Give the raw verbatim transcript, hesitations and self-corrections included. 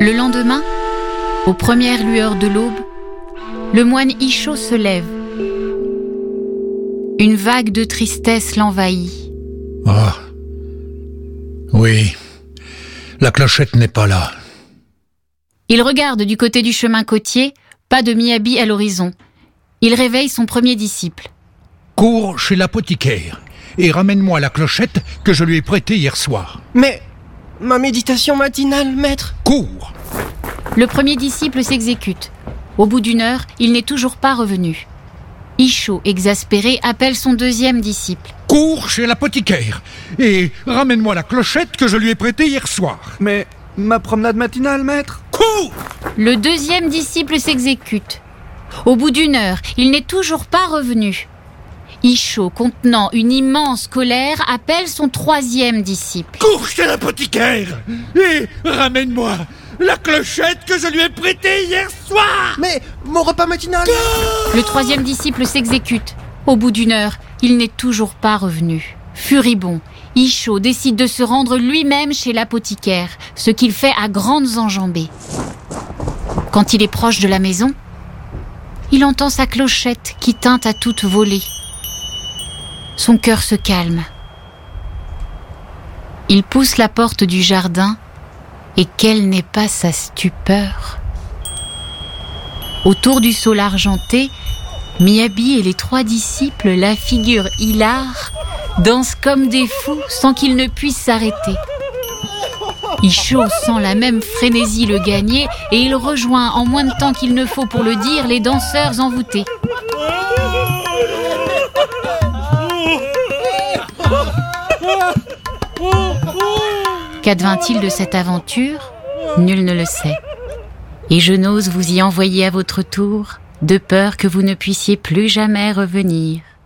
Le lendemain, aux premières lueurs de l'aube, le moine Isho se lève. Une vague de tristesse l'envahit. Ah, oui, la clochette n'est pas là. Il regarde du côté du chemin côtier, pas de Miyabi à l'horizon. Il réveille son premier disciple. Cours chez l'apothicaire et ramène-moi la clochette que je lui ai prêtée hier soir. Mais ma méditation matinale, maître. Cours! Le premier disciple s'exécute. Au bout d'une heure, il n'est toujours pas revenu. Isho, exaspéré, appelle son deuxième disciple. Cours chez l'apothicaire et ramène-moi la clochette que je lui ai prêtée hier soir. Mais ma promenade matinale, maître. Cours! Le deuxième disciple s'exécute. Au bout d'une heure, il n'est toujours pas revenu. Isho, contenant une immense colère, appelle son troisième disciple. Cours chez l'apothicaire et ramène-moi la clochette que je lui ai prêtée hier soir. Mais mon repas matinal. Le troisième disciple s'exécute. Au bout d'une heure, il n'est toujours pas revenu. Furibond, Isho décide de se rendre lui-même chez l'apothicaire, ce qu'il fait à grandes enjambées. Quand il est proche de la maison, il entend sa clochette qui tinte à toute volée. Son cœur se calme. Il pousse la porte du jardin et quelle n'est pas sa stupeur. Autour du saule argenté, Miyabi et les trois disciples, la figure hilare, dansent comme des fous sans qu'ils ne puissent s'arrêter. Isho sent la même frénésie le gagner et il rejoint en moins de temps qu'il ne faut pour le dire les danseurs envoûtés. Qu'advint-il de cette aventure ? Nul ne le sait. Et je n'ose vous y envoyer à votre tour, de peur que vous ne puissiez plus jamais revenir.